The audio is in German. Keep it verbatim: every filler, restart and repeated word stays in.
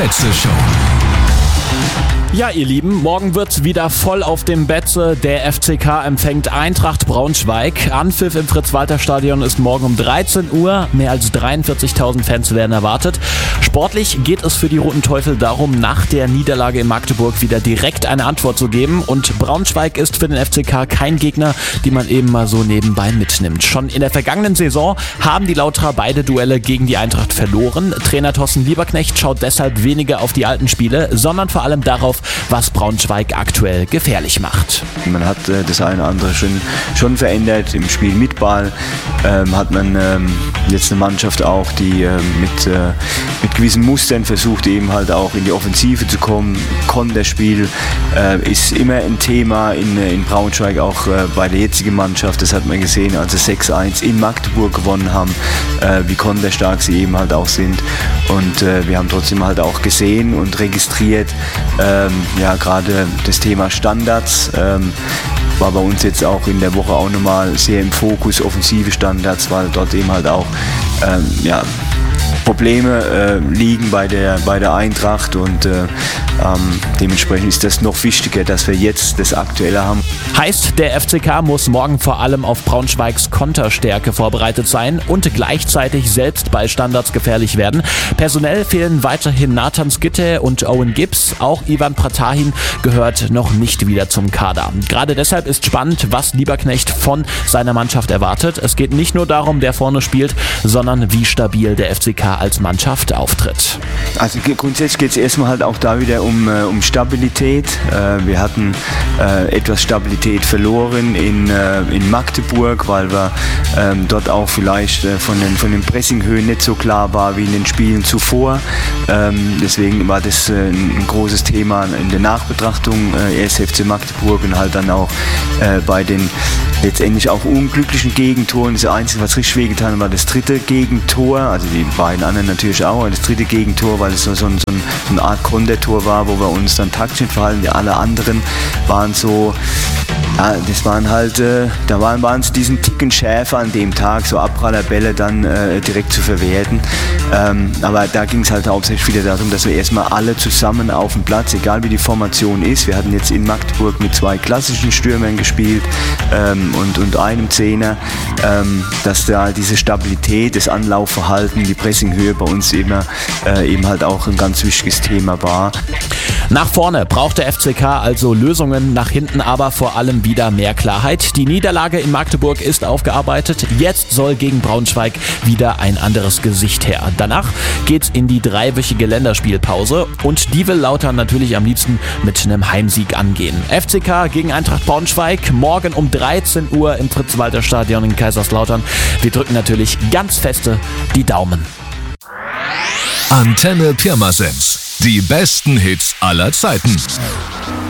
Betze-Show. Ja, ihr Lieben, morgen wird's wieder voll auf dem Betze. Der F C K empfängt Eintracht Braunschweig. Anpfiff im Fritz-Walter-Stadion ist morgen um dreizehn Uhr. Mehr als dreiundvierzigtausend Fans werden erwartet. Sportlich geht es für die Roten Teufel darum, nach der Niederlage in Magdeburg wieder direkt eine Antwort zu geben. Und Braunschweig ist für den F C K kein Gegner, den man eben mal so nebenbei mitnimmt. Schon in der vergangenen Saison haben die Lauterer beide Duelle gegen die Eintracht verloren. Trainer Thorsten Lieberknecht schaut deshalb weniger auf die alten Spiele, sondern vor allem darauf, was Braunschweig aktuell gefährlich macht. Man hat äh, das eine oder andere schon, schon verändert. Im Spiel mit Ball ähm, hat man ähm, jetzt eine Mannschaft auch, die äh, mit, äh, mit gewissen Mustern versucht, eben halt auch in die Offensive zu kommen. Konterspiel äh, ist immer ein Thema in, in Braunschweig, auch äh, bei der jetzigen Mannschaft. Das hat man gesehen, als sie sechs eins in Magdeburg gewonnen haben, äh, wie konterstark sie eben halt auch sind. Und äh, wir haben trotzdem halt auch gesehen und registriert, ähm, ja, gerade das Thema Standards ähm, war bei uns jetzt auch in der Woche auch nochmal sehr im Fokus, offensive Standards, weil dort eben halt auch ähm, ja, Probleme äh, liegen bei der, bei der Eintracht und äh, ähm, dementsprechend ist das noch wichtiger, dass wir jetzt das Aktuelle haben. Heißt, der F C K muss morgen vor allem auf Braunschweigs Konterstärke vorbereitet sein und gleichzeitig selbst bei Standards gefährlich werden. Personell fehlen weiterhin Nathan Skytte und Owen Gibbs. Auch Ivan Pratahin gehört noch nicht wieder zum Kader. Gerade deshalb ist spannend, was Lieberknecht von seiner Mannschaft erwartet. Es geht nicht nur darum, wer vorne spielt, sondern wie stabil der F C K als Mannschaft auftritt. Also grundsätzlich geht es erstmal halt auch da wieder um, äh, um Stabilität. Äh, wir hatten äh, etwas Stabilität verloren in, äh, in Magdeburg, weil wir ähm, dort auch vielleicht äh, von den, von den Pressinghöhen nicht so klar war wie in den Spielen zuvor. Ähm, deswegen war das äh, ein großes Thema in der Nachbetrachtung, äh, erst F C Magdeburg und halt dann auch äh, bei den letztendlich auch unglücklichen Gegentoren. Das Einzige, was richtig wehgetan hat, war das dritte Gegentor, also die beiden anderen natürlich auch, aber das dritte Gegentor, weil es so, so, ein, so eine Art Kontertor war, wo wir uns dann taktisch verhalten. Die alle anderen waren so, ja, das waren halt, äh, da waren, waren es diesen Ticken schärfer an dem Tag, so Abprallerbälle dann äh, direkt zu verwerten. Ähm, aber da ging es halt hauptsächlich wieder darum, dass wir erstmal alle zusammen auf dem Platz, egal wie die Formation ist. Wir hatten jetzt in Magdeburg mit zwei klassischen Stürmern gespielt ähm, und, und einem Zehner, ähm, dass da diese Stabilität, das Anlaufverhalten, die Pressinghöhe bei uns immer äh, eben halt auch ein ganz wichtiges Thema war. Nach vorne braucht der F C K also Lösungen, nach hinten aber vor allem wieder mehr Klarheit. Die Niederlage in Magdeburg ist aufgearbeitet. Jetzt soll gegen Braunschweig wieder ein anderes Gesicht her. Danach geht's in die dreiwöchige Länderspielpause und die will Lautern natürlich am liebsten mit einem Heimsieg angehen. F C K gegen Eintracht Braunschweig morgen um dreizehn Uhr im Fritz-Walter-Stadion in Kaiserslautern. Wir drücken natürlich ganz feste die Daumen. Antenne Pirmasens. Die besten Hits aller Zeiten.